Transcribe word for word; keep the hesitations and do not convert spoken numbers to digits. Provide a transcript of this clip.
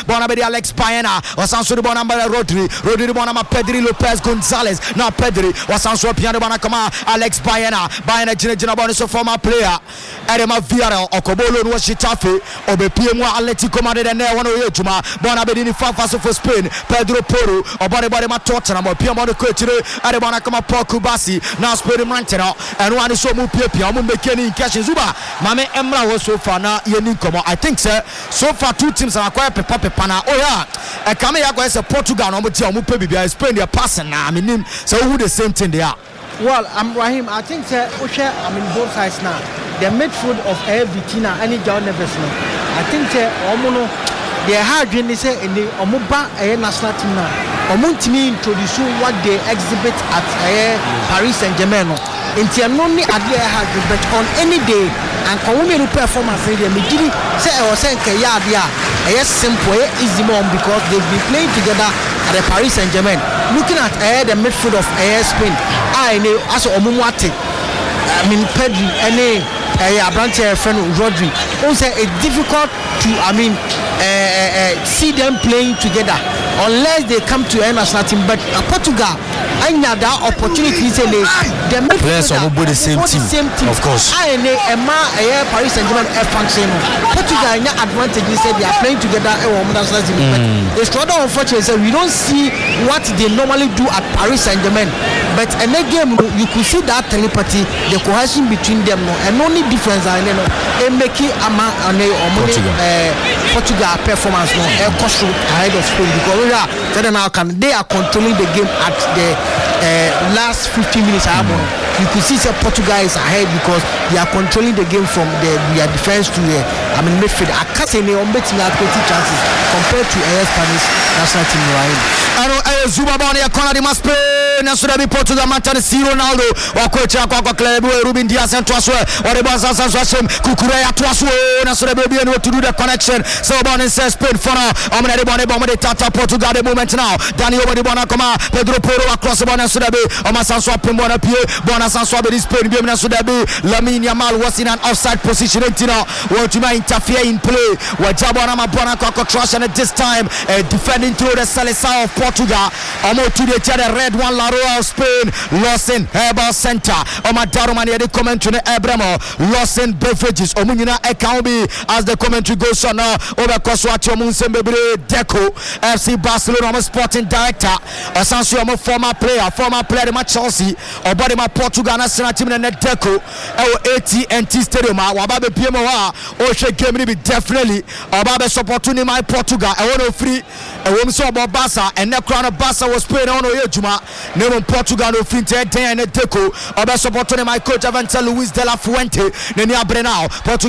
bona be Alex Baena wasanso de bona Rodri Rodri bona ma Pedri Lopez Gonzalez na Pedri wasanso piano bona kama Alex Baena Baena jina jina bona so former player Edema Villarreal okobolo no Shitafe obepie mu Atletico Madrid na wona oyejuma bona be ni fafa so for Spain Pedro Porro obore bore ma Tottenham opie mo de coachire ade bona kama Paul Kubasi na Spain Manchester eno ani so mu pie pie mo mekeni cash Zuba mame emra wo so far na ye ni komo I think sir so far two teams are quite pepa pepa na oh yeah e come ya go say Portugal no mo ti o mo pe bibia Spain they passing na I mean so who the same thing they are. Well, I'm Rahim. I think uh, I mean both sides now. The midfield of uh, Vitina and John Neves. I think uh, Omono they hard when they say in the Omoba uh, national team now. Omontimi introduce what they exhibit at uh, Paris Saint-Germain. In Tianoni Adia has but on any day and Komumi performance in the Mijiri say or say Kayadia a simple easy mom because they've been playing together at the Paris Saint-Germain. Looking at uh, the midfield of uh, Spain, I know as Omumwate, I mean Pedri, any uh, branch friend Rodri. Also, it's difficult to I mean uh, uh, see them playing together unless they come to a national team. But uh, Portugal, I know that opportunity is the players are both the same team. Same team, of course. I know a Paris Saint-Germain a function. Portugal, no advantage. They say they are playing together at a national team. Mm. It's rather unfortunate. So we don't see what they normally do at Paris Saint-Germain. But in a game, you could see that telepathy, the cohesion between them, no, and only difference I know. And making a man and a Portugal performance no, a cost ahead of Spain because we are now can they are controlling the game at the uh, last fifteen minutes. Mm. You could see that Portugal is ahead because they are controlling the game from the their defense to the I mean midfield. I can't say they are betting at twenty chances compared to a Spanish national team. Right? I know a Zuma Boni a corner must play. Nasura bi Portugal mantane si Ronaldo wa coach akwa kwa club Ruben Dias and Twaswe or the Bansa Sanswasem Kukure ya Twaswe Nasura be able to do the connection so Boni says Spain for now Omene de Boni Boni de Tata Portugal the moment now Dani Obodi Bona Koma Pedro Porro across the Bona Sudabe Oma Sanswa Pembona Pie Bona Sanswa be Spain be Nasura be Lamine Yamal was in an offside position Tina want to interfere in play Wajabona Mabona Koko Trash and at this time uh, defending through the Salesa of Portugal Omo to the red one Royal Spain, Lawson Herbal Center. Omadaro Mani the commentary Abramo, Lawson Beverages, Omunina Ekambi as the commentary goes on now. Over Koswati Omunsembebre Deco, F C Barcelona sporting director, Osansu Omo former player, former player in Chelsea, Obadima Portugal national team in Deco, A T and T Stadium, Wababe P M O A, Oshe game be definitely Obabe supporting my Portugal. I want to free a woman saw about Barca and the crown of Barca was playing on Oyejuma. Name Portugal no finte ten and Deco. Oba supporting my coach Avante Luis de la Fuente. Nenia Brenao. Portugal